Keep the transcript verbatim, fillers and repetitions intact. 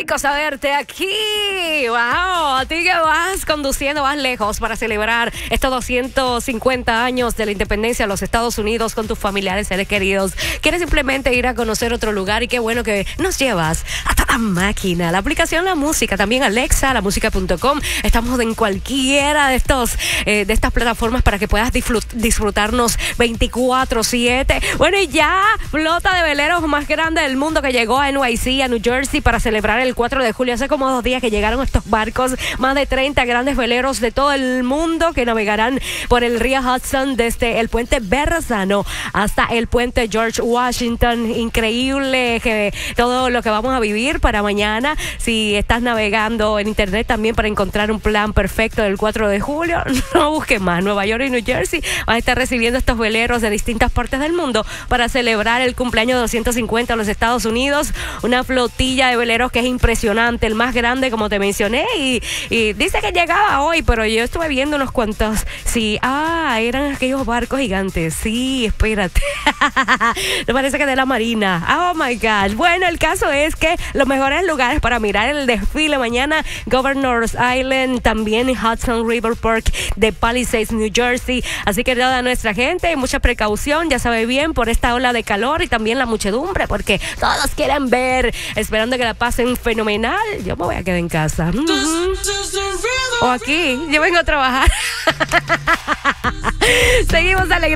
rico saberte aquí. Wow, a ti que vas conduciendo, vas lejos para celebrar estos doscientos cincuenta años de la independencia de los Estados Unidos con tus familiares, seres queridos. Quieres simplemente ir a conocer otro lugar y qué bueno que nos llevas a toda máquina. La aplicación La Música, también Alexa, la música punto com. Estamos en cualquiera de estos eh, de estas plataformas para que puedas disfrutarnos veinticuatro siete. Bueno, y ya flota de veleros más grande del mundo que llegó a N Y C, a New Jersey, para celebrar el cuatro de julio. Hace como dos días que llegaron estos barcos, más de treinta grandes veleros de todo el mundo que navegarán por el río Hudson desde el puente Verrazano hasta el puente George Washington. Increíble que todo lo que vamos a vivir para mañana. Si estás navegando en internet también para encontrar un plan perfecto del cuatro de julio, no busques más. Nueva York y New Jersey van a estar recibiendo estos veleros de distintas partes del mundo para celebrar el cumpleaños doscientos cincuenta de los Estados Unidos. Una flotilla de veleros que es impresionante, el más grande, como te mencioné, y, y dice que llegaba hoy, pero yo estuve viendo unos cuantos. Sí, ah, eran aquellos barcos gigantes. Sí, espérate. Me parece que de la Marina. Oh my God. Bueno, el caso es que los mejores lugares para mirar el desfile mañana: Governor's Island, también Hudson River Park de Palisades, New Jersey. Así que toda nuestra gente, mucha precaución, ya sabe bien, por esta ola de calor y también la muchedumbre, porque todos quieren ver, esperando que la pasen fenomenal. Yo me voy a quedar en casa. Uh-huh. O aquí, yo vengo a trabajar. Seguimos alegrando.